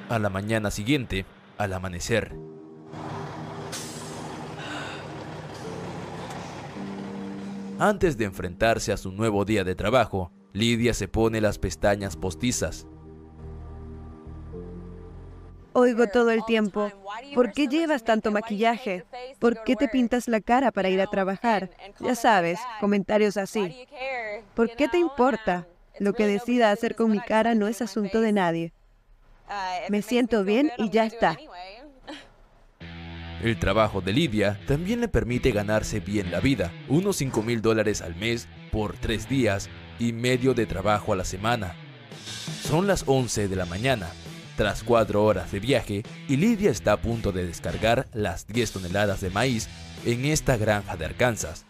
A la mañana siguiente, al amanecer. Antes de enfrentarse a su nuevo día de trabajo, Lidia se pone las pestañas postizas. Oigo todo el tiempo, ¿por qué llevas tanto maquillaje? ¿Por qué te pintas la cara para ir a trabajar? Ya sabes, comentarios así. ¿Por qué te importa? Lo que decida hacer con mi cara no es asunto de nadie. Me siento bien y ya está. El trabajo de Lidia también le permite ganarse bien la vida, unos $5,000 al mes por 3 días y medio de trabajo a la semana. Son las 11 de la mañana, tras 4 horas de viaje, y Lidia está a punto de descargar las 10 toneladas de maíz en esta granja de Arkansas.